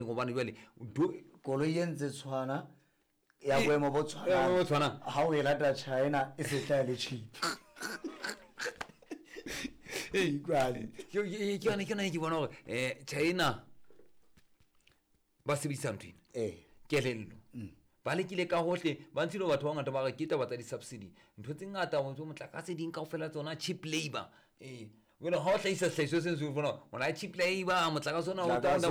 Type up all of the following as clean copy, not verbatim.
gobane jwale koloi e ntse tshwana ya boemo bo tshwana ha o e lata China e se tla le cheap kwale ke yona ke bona gore China ba sebedisa ntho ena kelello ba lekile ka hohle ba ntshile batho ba ngata ba re ke taba tsa di-subsidy ntho tse ngata go motlakase ding kaofela tsona cheap labor wena ha o hlahisa hlahiso se se bona ona cheap labor motlakase ona o tanda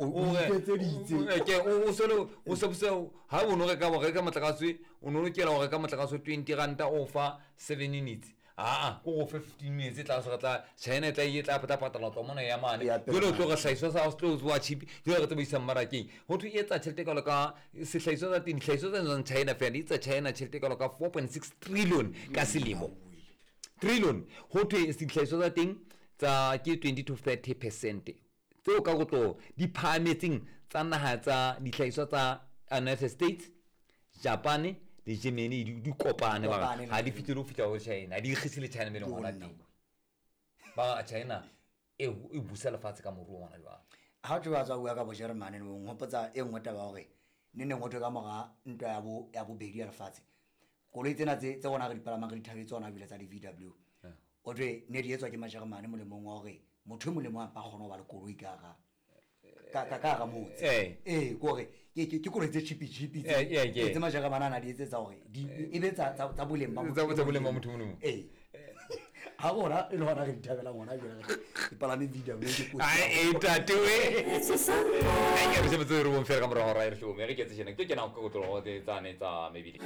o solo o sebuse ha o no reka motlakase o no lokela go reka motlakase 20 ranta o fa 7 units go 15 minutes tla se tla China tla patala tlo mona ya mane jole o tlo ga hlahiso sa o wa cheap jole re tse marakeng ho thu etsa tšhelete ka ka se hlahiso tsa tin hlahiso tsa China fa ditsa China tšhelete ka ka 4.6 trillion ka selemo trillion ho thu se hlahiso tsa ting tsa ke 20 to 30% tseo ka go tlo di phametseng tsa naha tsa di hlahiso tsa United States Japan le Germany di kopane ba ha di fitile o fitla go China di kgisile China me le ngwana teng ba China e busa lefatshe ka moruo ngwana jwa ha tlo batsa go ya ka bo Germany no ngopotsa e ngwe taba gore nne ngotho ka moga ntwa ya bobedi ya lefatshe koloi tsena tse gona ga dipalama ga dithabetse ona bile tsa di VW o twe ne di etswa ke majeremane mo le mongwe wa gore motho mo le mo pa gona ba le koloi ka motse gore ke koloi tse cheap tse majeremane ana di etsetsa gore di ebetsa tsa boleng ba motho mono ha bona e le gona re dithabela ngwana jela dipalame VW tatewe ke se motho re mo fela ka mora hora re hlome re ke tse ke na go tlo go tsane tsa mebili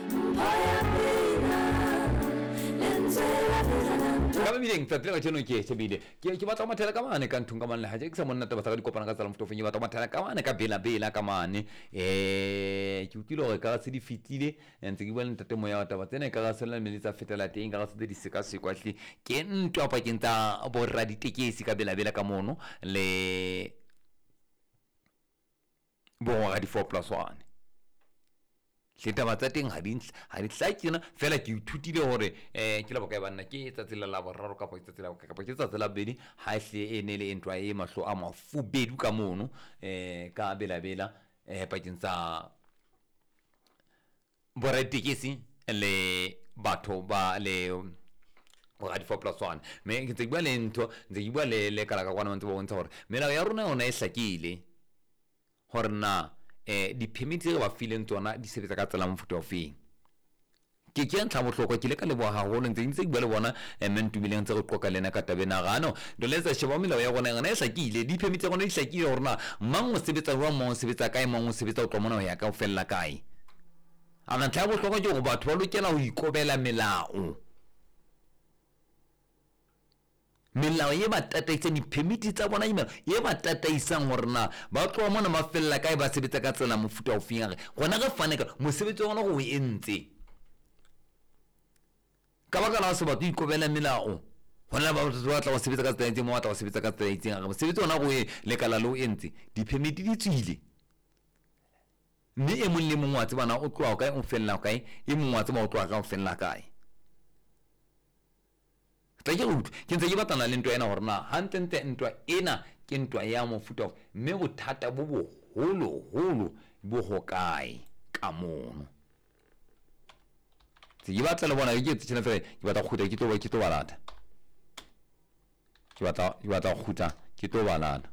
ka mebileng tsa tlela tšeno ke sebile ke batla mathela ka mane ka nthong ka mane le ha ke sa monna taba sa di kopana ka tsala motho fenya batla mathela ka mane ka bela ka mane ke utlile gore ka se di fitile ntse ke bua le ntate moya taba tsena ka ga sela mme tsa fetela teng ka ga se di seka sekwahle ke ntwa pa ke ntsa borra ditekesi ka bela ka mono le bo ga di 4+1 Leta batsating ha di hlakina fela ke ithutile hore ke la bokae banna ke tsa tsela la boraro ka potsa tsela ka potsa tsela bedi ha hle ene le entwa e mahlo a mafubedu ka mono ka bela pakeng tsa boretekesi le batho ba le ga di 4+1 me ke tsebua le ntho ntse ke bua le kala ka kwana ntse bo ntse hore melao ya rona ona e hlakile hore na di permit re ba fileng tsona di sebetsa ka tsela mofuta o feng ke ntla bohlokwa ke le ka le bo haholo ntse ke bua le bona mentubileng tse go qoka lena ka tabena gano do letsa sheba melao ya rona e hlakile di permit ya rona di hlakile hore na mang o sebetsa jwa mang o sebetsa kae mang o sebetsa o tlo mona ho ya ka o fella kae ana ntla bohlokwa ke go batho ba lokela ho ikobela melao ye ba tataisa di permit tsa bona ye ba tataisang hore na ba tloa mona ba fella kae ba sebetsa ka tsela mofuta o feng gona ga fane ka mosebetsi wa bona go entse ka baka la se ba ikobela melao hona ba tla go sebetsa ka tsela mo batla go sebetsa ka tsela itseng ga mosebetsi ona go le kala lo entse di permit di tswile mme e mong le mong wa tsebana o tloa kae o fella kae e mong wa tseba o tloa ka o fella kae ke ntse ke batana le ntwa ena hore na hantente ntwa ena ke ntwa ya mofuta mme bothata bo boholo bo hokae ka mono tse ke batla le bona ke tsena fela ke batla khuta ke tlo balata ke batla khuta ke tlo balata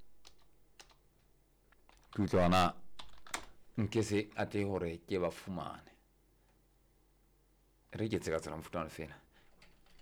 ke tsona nke se ate hore ke ba fumane re ke tseka tsela mofuta fela